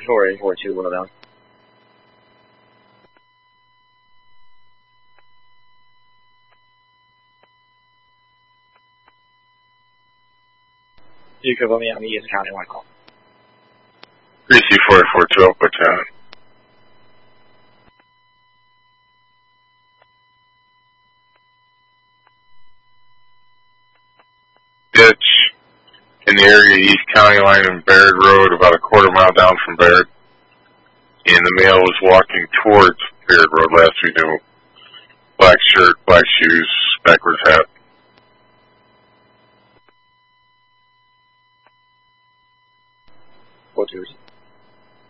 442, well done. You could put me on the East County one call. 3C442, Oakwood Town. Ditch in the area East County Line and Baird Road, about a quarter mile down from Baird. And the male was walking towards Baird Road last we knew. Black shirt, black shoes, backwards